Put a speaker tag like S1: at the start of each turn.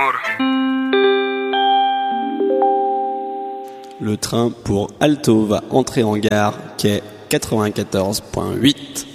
S1: Le train pour Alto va entrer en gare, quai 94.8.